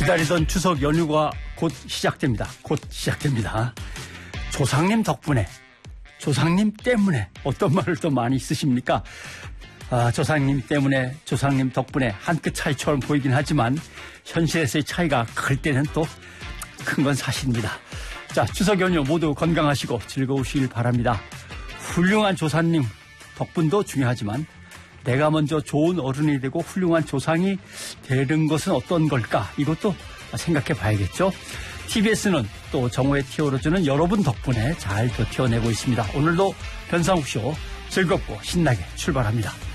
기다리던 추석 연휴가 곧 시작됩니다. 조상님 덕분에, 조상님 때문에 어떤 말을 더 많이 쓰십니까? 조상님 때문에, 조상님 덕분에 한 끗 차이처럼 보이긴 하지만 현실에서의 차이가 클 때는 또 큰 건 사실입니다. 자, 추석 연휴 모두 건강하시고 즐거우시길 바랍니다. 훌륭한 조상님 덕분도 중요하지만 내가 먼저 좋은 어른이 되고 훌륭한 조상이 되는 것은 어떤 걸까? 이것도 생각해 봐야겠죠. TBS는 또 정오에 튀어오르주는 여러분 덕분에 잘 버텨내고 있습니다. 오늘도 변상욱쇼 즐겁고 신나게 출발합니다.